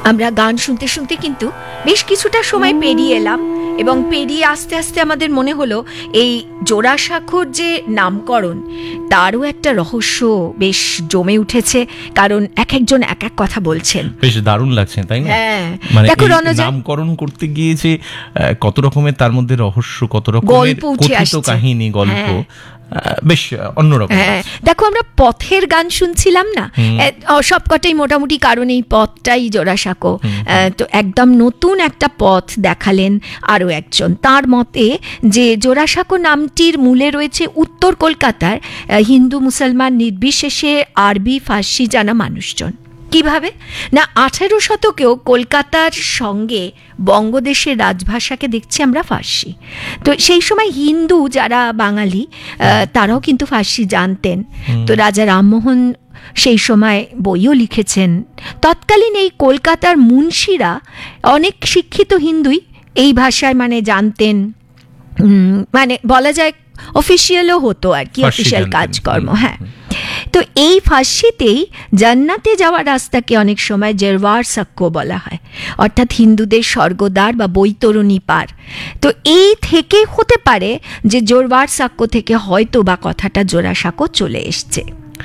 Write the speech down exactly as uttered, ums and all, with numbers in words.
আমরা গান শুনতে শুনতে কিন্তু বেশ কিছুটা সময় পেরিয়ে এলাম, এবং পেরিয়ে আস্তে আস্তে আমাদের মনে হলো এই জোড়াসাঁকোর যে নামকরণ তারও একটা রহস্য বেশ জমে উঠেছে, কারণ এক একজন এক এক কথা বলছেন। বেশ দারুণ লাগছে, তাই না? হ্যাঁ, মানে দেখো এই রণজা, নামকরণ করতে গিয়ে যে আহ, কত রকমের তার মধ্যে রহস্য, কত রকমের গল্প উঠে কথিত আসছে। কাহিনী, গল্প হ্যাঁ। আহ, বেশ অন্যরকম। হ্যাঁ, দেখো আমরা পথের গান শুনছিলাম না, সবকটাই মোটামুটি, কারণ এই পথটাই জোড়াসাঁকো। আহ, তো একদম নতুন একটা পথ দেখালেন আরও একজন। তার মতে যে জোড়াসাঁকো নামটির মূলে রয়েছে উত্তর কলকাতার আহ, হিন্দু মুসলমান নির্বিশেষে আরবি ফার্সি জানা মানুষজন। কিভাবে না, আঠেরো শতকেও কলকাতার সঙ্গে বঙ্গদেশের রাজভাষাকে দেখছি আমরা ফার্সি। তো সেই সময় হিন্দু যারা বাঙালি আহ, তারাও কিন্তু ফার্সি জানতেন। তো রাজা রামমোহন সেই সময় বইও লিখেছেন। তৎকালীন এই কলকাতার মুন্সিরা অনেক শিক্ষিত হিন্দুই এই ভাষায় মানে জানতেন, উম, মানে বলা যায় অফিসিয়ালও হতো আর কি, অফিসিয়াল কাজকর্ম। হ্যাঁ, তো এই ফার্সিতেই জান্নাতে যাওয়ার রাস্তাকে অনেক সময় জেরওয়ার সাক্কো বলা হয়, অর্থাৎ হিন্দুদের স্বর্গদ্বার বা বৈতরণী পার। তো এই থেকে হতে পারে যে জোরওয়ার সাক্কো থেকে হয়তো বা কথাটা জোড়াসাঁকো চলে এসছে।